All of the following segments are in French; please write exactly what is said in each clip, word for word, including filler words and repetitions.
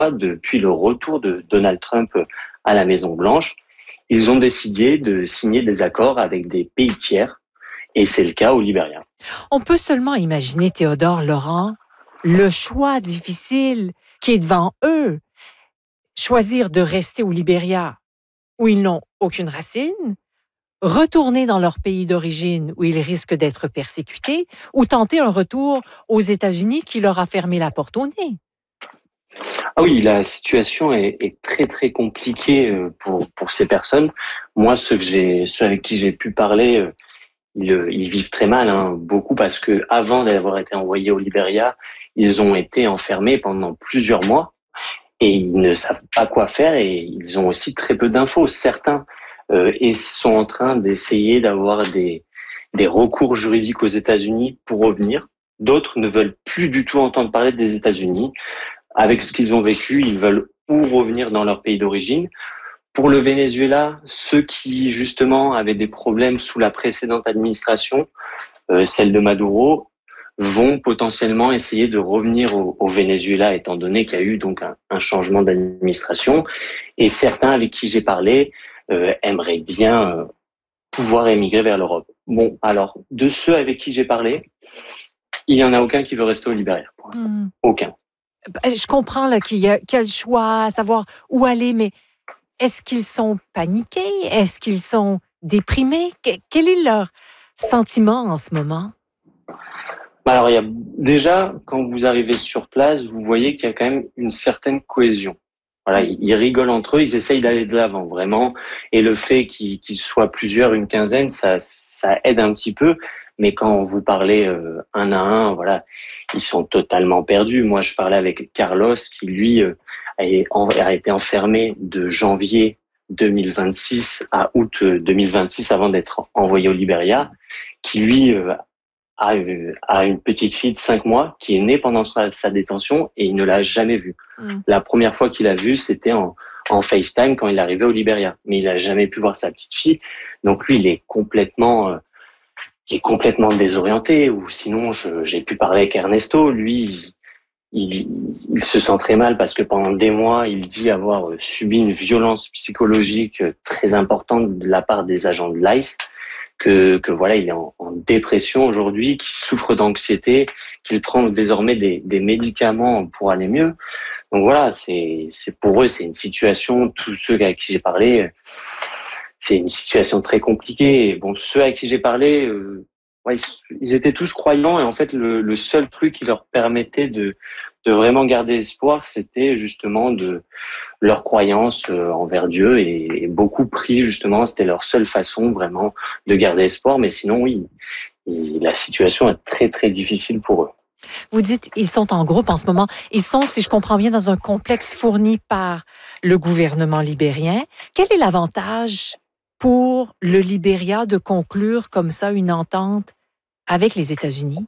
depuis le retour de Donald Trump à la Maison-Blanche, ils ont décidé de signer des accords avec des pays tiers, et c'est le cas au Libéria. On peut seulement imaginer, Théodore Laurent, le choix difficile qui est devant eux. Choisir de rester au Libéria, où ils n'ont aucune racine, retourner dans leur pays d'origine, où ils risquent d'être persécutés, ou tenter un retour aux États-Unis qui leur a fermé la porte au nez. Ah oui, la situation est, est très très compliquée pour pour ces personnes. Moi, ceux que j'ai, ceux avec qui j'ai pu parler, ils, ils vivent très mal, hein, beaucoup parce que avant d'avoir été envoyés au Libéria, ils ont été enfermés pendant plusieurs mois et ils ne savent pas quoi faire et ils ont aussi très peu d'infos. Certains euh, et sont en train d'essayer d'avoir des des recours juridiques aux États-Unis pour revenir. D'autres ne veulent plus du tout entendre parler des États-Unis. Avec ce qu'ils ont vécu, ils veulent ou revenir dans leur pays d'origine. Pour le Venezuela, ceux qui justement avaient des problèmes sous la précédente administration, euh, celle de Maduro, vont potentiellement essayer de revenir au, au Venezuela, étant donné qu'il y a eu donc un, un changement d'administration. Et certains avec qui j'ai parlé euh, aimeraient bien euh, pouvoir émigrer vers l'Europe. Bon, alors, de ceux avec qui j'ai parlé, il n'y en a aucun qui veut rester au Libéria pour l'instant. Mmh. Aucun. Je comprends là, qu'il y a quel choix, à savoir où aller, mais est-ce qu'ils sont paniqués? Est-ce qu'ils sont déprimés? Quel est leur sentiment en ce moment? Alors, il y a déjà, quand vous arrivez sur place, vous voyez qu'il y a quand même une certaine cohésion. Voilà, ils rigolent entre eux, ils essayent d'aller de l'avant, vraiment. Et le fait qu'ils, qu'ils soient plusieurs, une quinzaine, ça, ça aide un petit peu. Mais quand vous parlez euh, un à un, voilà, ils sont totalement perdus. Moi, je parlais avec Carlos, qui lui euh, a, a été enfermé de janvier deux mille vingt-six à août deux mille vingt-six avant d'être envoyé au Libéria, qui lui euh, a, euh, a une petite fille de cinq mois qui est née pendant sa, sa détention et il ne l'a jamais vue. Mmh. La première fois qu'il l'a vue, c'était en, en FaceTime quand il arrivait au Libéria. Mais il n'a jamais pu voir sa petite fille. Donc lui, il est complètement... Euh, qui est complètement désorienté, ou sinon je, j'ai pu parler avec Ernesto, lui, il, il se sent très mal parce que pendant des mois, il dit avoir subi une violence psychologique très importante de la part des agents de l'I C E, que, que voilà, il est en, en dépression aujourd'hui, qu'il souffre d'anxiété, qu'il prend désormais des, des médicaments pour aller mieux. Donc voilà, c'est, c'est pour eux, c'est une situation, tous ceux avec qui j'ai parlé, c'est une situation très compliquée. Et bon, ceux à qui j'ai parlé, euh, ouais, ils étaient tous croyants et en fait, le, le seul truc qui leur permettait de, de vraiment garder espoir, c'était justement de leur croyance euh, envers Dieu et, et beaucoup prient justement, c'était leur seule façon vraiment de garder espoir. Mais sinon, oui, et la situation est très très difficile pour eux. Vous dites, ils sont en groupe en ce moment. Ils sont, si je comprends bien, dans un complexe fourni par le gouvernement libérien. Quel est l'avantage pour le Libéria de conclure comme ça une entente avec les États-Unis?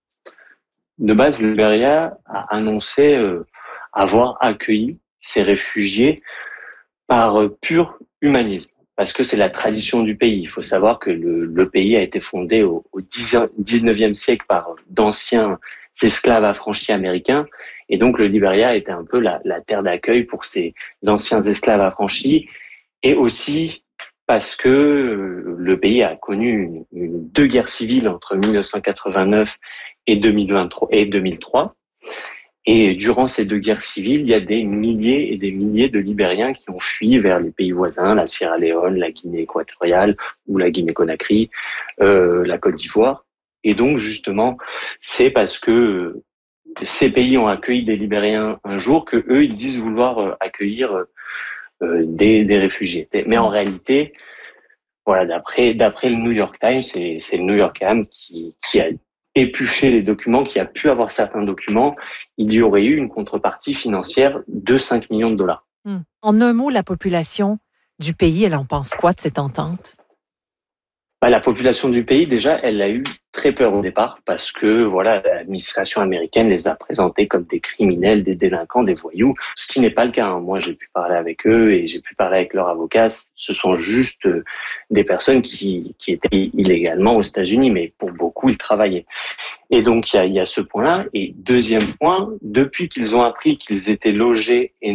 De base, le Libéria a annoncé euh, avoir accueilli ces réfugiés par euh, pur humanisme, parce que c'est la tradition du pays. Il faut savoir que le, le pays a été fondé au, au dix-neuvième siècle par d'anciens esclaves affranchis américains, et donc le Libéria était un peu la, la terre d'accueil pour ces anciens esclaves affranchis, et aussi parce que le pays a connu une, une, deux guerres civiles entre mille neuf cent quatre-vingt-neuf et deux mille vingt-trois et deux mille trois. Et durant ces deux guerres civiles, il y a des milliers et des milliers de Libériens qui ont fui vers les pays voisins, la Sierra Leone, la Guinée équatoriale ou la Guinée-Conakry, euh, la Côte d'Ivoire. Et donc, justement, c'est parce que ces pays ont accueilli des Libériens un jour que eux, ils disent vouloir accueillir euh, des, des réfugiés. Mais en réalité, voilà, d'après d'après le New York Times, c'est, c'est le New York Times qui, qui a épluché les documents, qui a pu avoir certains documents, il y aurait eu une contrepartie financière de cinq millions de dollars. Hum. En un mot, la population du pays, elle en pense quoi de cette entente? Bah, la population du pays, déjà, elle a eu très peur au départ parce que voilà, l'administration américaine les a présentés comme des criminels, des délinquants, des voyous, ce qui n'est pas le cas. Hein. Moi, j'ai pu parler avec eux et j'ai pu parler avec leurs avocats. Ce sont juste des personnes qui, qui étaient illégalement aux États-Unis, mais pour beaucoup, ils travaillaient. Et donc, il y a, il y a ce point-là. Et deuxième point, depuis qu'ils ont appris qu'ils étaient logés et